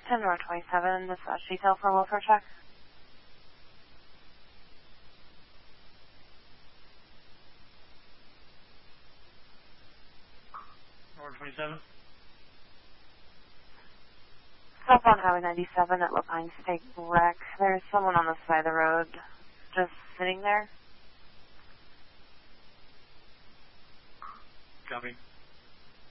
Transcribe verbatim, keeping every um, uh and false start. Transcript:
ten North twenty-seven, dispatch detail for welfare check. North twenty-seven. Southbound Highway ninety-seven at Lapine State Rec. There's someone on the side of the road just sitting there. Copy.